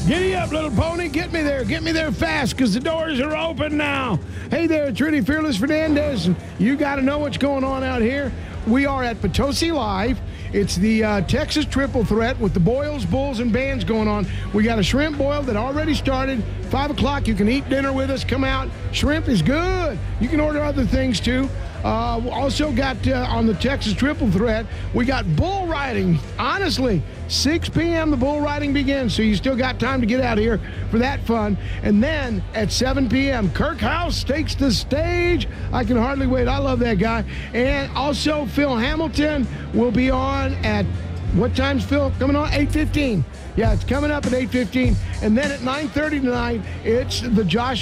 Giddy up, little pony. Get me there fast, because the doors are open now. Hey there, it's Rudy Fearless Fernandez. You got to know what's going on out here. We are at Potosi Live. It's the Texas Triple Threat with the Boils, Bulls, and Bands going on. We got a shrimp boil that already started. 5 o'clock, you can eat dinner with us. Come out. Shrimp is good. You can order other things, too. Also got on the Texas Triple Threat, we got bull riding. Honestly, 6 p.m. the bull riding begins, so you still got time to get out here for that fun. And then at 7 p.m., Kirk House takes the stage. I can hardly wait. I love that guy. And also Phil Hamilton will be on at, what time's Phil coming on? 8:15. Yeah, it's coming up at 8:15. And then at 9:30 tonight, it's the Josh